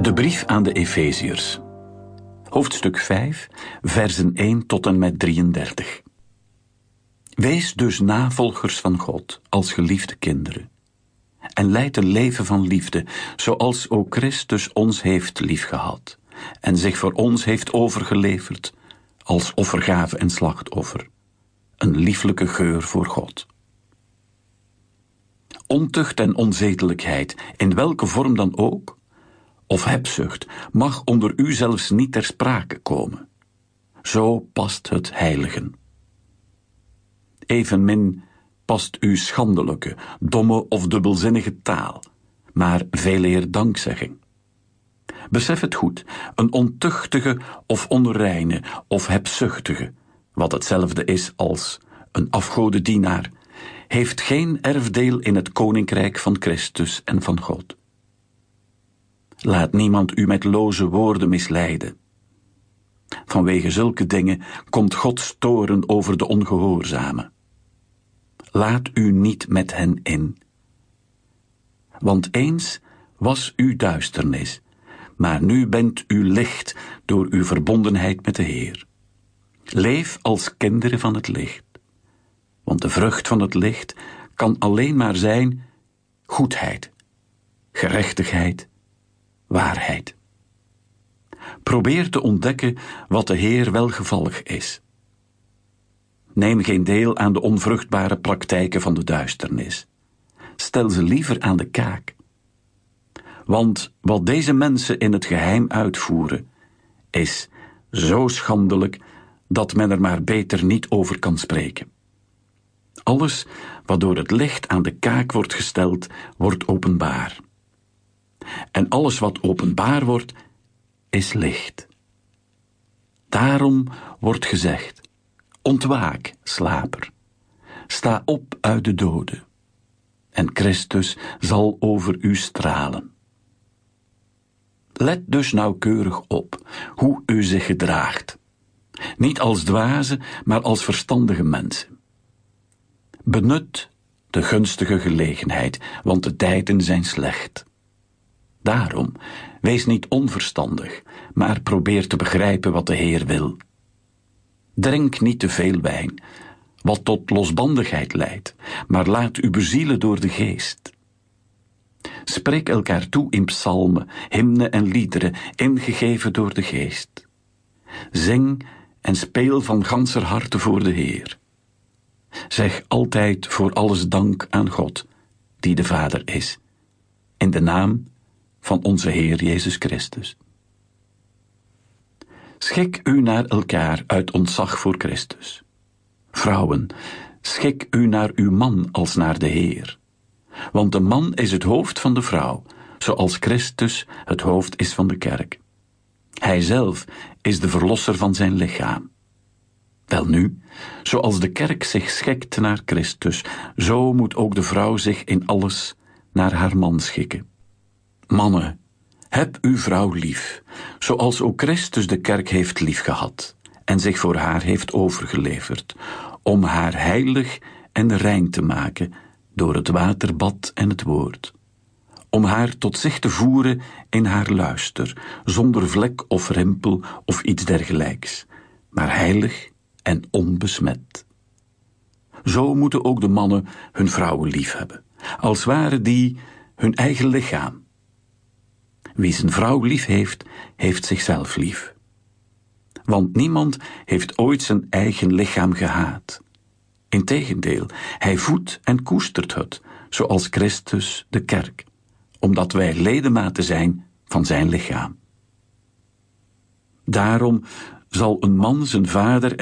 De brief aan de Efeziërs. Hoofdstuk 5, versen 1 tot en met 33. Wees dus navolgers van God als geliefde kinderen. En leid een leven van liefde, zoals ook Christus ons heeft liefgehad en zich voor ons heeft overgeleverd als offergave en slachtoffer. Een lieflijke geur voor God. Ontucht en onzedelijkheid, in welke vorm dan ook, of hebzucht, mag onder u zelfs niet ter sprake komen. Zo past het heiligen. Evenmin past u schandelijke, domme of dubbelzinnige taal, maar veeleer dankzegging. Besef het goed, een ontuchtige of onreine of hebzuchtige, wat hetzelfde is als een afgodendienaar, heeft geen erfdeel in het koninkrijk van Christus en van God. Laat niemand u met loze woorden misleiden. Vanwege zulke dingen komt God toorn over de ongehoorzamen. Laat u niet met hen in. Want eens was u duisternis, maar nu bent u licht door uw verbondenheid met de Heer. Leef als kinderen van het licht. Want de vrucht van het licht kan alleen maar zijn goedheid, gerechtigheid, waarheid. Probeer te ontdekken wat de Heer welgevallig is. Neem geen deel aan de onvruchtbare praktijken van de duisternis. Stel ze liever aan de kaak. Want wat deze mensen in het geheim uitvoeren, is zo schandelijk dat men er maar beter niet over kan spreken. Alles wat door het licht aan de kaak wordt gesteld, wordt openbaar. En alles wat openbaar wordt, is licht. Daarom wordt gezegd: ontwaak, slaper. Sta op uit de doden. En Christus zal over u stralen. Let dus nauwkeurig op hoe u zich gedraagt. Niet als dwazen, maar als verstandige mensen. Benut de gunstige gelegenheid, want de tijden zijn slecht. Daarom, wees niet onverstandig, maar probeer te begrijpen wat de Heer wil. Drink niet te veel wijn, wat tot losbandigheid leidt, maar laat u bezielen door de geest. Spreek elkaar toe in psalmen, hymnen en liederen, ingegeven door de geest. Zing en speel van ganser harte voor de Heer. Zeg altijd voor alles dank aan God, die de Vader is, in de naam van onze Heer Jezus Christus. Schik u naar elkaar uit ontzag voor Christus. Vrouwen, schik u naar uw man als naar de Heer. Want de man is het hoofd van de vrouw, zoals Christus het hoofd is van de kerk. Hij zelf is de verlosser van zijn lichaam. Welnu, zoals de kerk zich schikt naar Christus, zo moet ook de vrouw zich in alles naar haar man schikken. Mannen, heb uw vrouw lief, zoals ook Christus de kerk heeft liefgehad en zich voor haar heeft overgeleverd, om haar heilig en rein te maken door het waterbad en het woord, om haar tot zich te voeren in haar luister, zonder vlek of rimpel of iets dergelijks, maar heilig en onbesmet. Zo moeten ook de mannen hun vrouwen lief hebben, als waren die hun eigen lichaam. Wie zijn vrouw lief heeft, heeft zichzelf lief. Want niemand heeft ooit zijn eigen lichaam gehaat. Integendeel, hij voedt en koestert het, zoals Christus de kerk, omdat wij ledematen zijn van zijn lichaam. Daarom zal een man zijn vader